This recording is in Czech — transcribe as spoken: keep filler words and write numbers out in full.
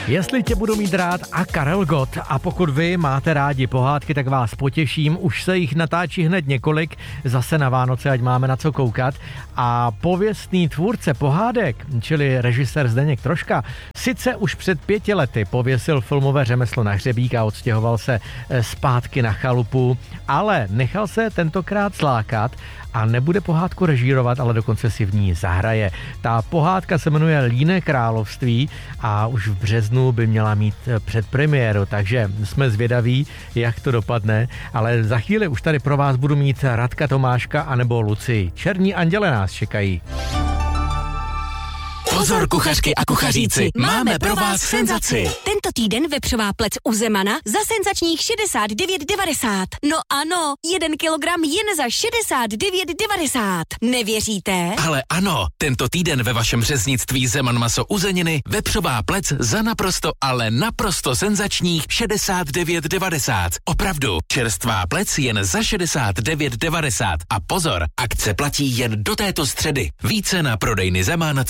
Jestli tě budu mít rád a Karel Gott, a pokud vy máte rádi pohádky, tak vás potěším, už se jich natáčí hned několik, zase na Vánoce, ať máme na co koukat. A pověstný tvůrce pohádek, čili režisér Zdeněk Troška, sice už před pěti lety pověsil filmové řemeslo na hřebík a odstěhoval se zpátky na chalupu, ale nechal se tentokrát zlákat a nebude pohádku režírovat, ale dokonce si v ní zahraje. Ta pohádka se jmenuje Líné království a už v březnu by měla mít předpremiéru, takže jsme zvědaví, jak to dopadne, ale za chvíli už tady pro vás budu mít Radka Tomáška anebo Lucii. Černí anděle nás čekají. Pozor, kuchařky a kuchaříci, máme pro vás senzaci. Tento týden vepřová plec u Zemana za senzačních šedesát devět devadesát. No ano, jeden kilogram jen za šedesát devět devadesát. Nevěříte? Ale ano, tento týden ve vašem řeznictví Zeman maso uzeniny vepřová plec za naprosto, ale naprosto senzačních šedesát devět devadesát. Opravdu, čerstvá plec jen za šedesát devět devadesát. A pozor, akce platí jen do této středy. Více na prodejny Zeman.